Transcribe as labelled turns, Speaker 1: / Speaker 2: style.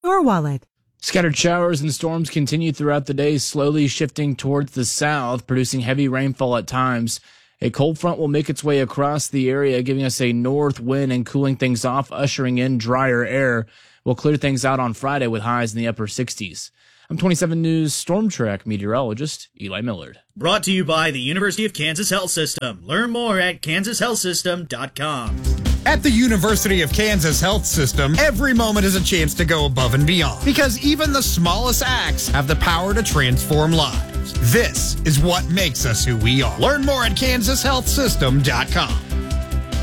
Speaker 1: Your wallet.
Speaker 2: Scattered showers and storms continue throughout the day, slowly shifting towards the south, producing heavy rainfall at times. A cold front will make its way across the area, giving us a north wind and cooling things off, ushering in drier air. We'll clear things out on Friday with highs in the upper 60s. I'm 27 News Storm Track meteorologist Eli Millard.
Speaker 3: Brought to you by the University of Kansas Health System. Learn more at kansashealthsystem.com.
Speaker 4: At the University of Kansas Health System, every moment is a chance to go above and beyond, because even the smallest acts have the power to transform lives. This is what makes us who we are. Learn more at kansashealthsystem.com.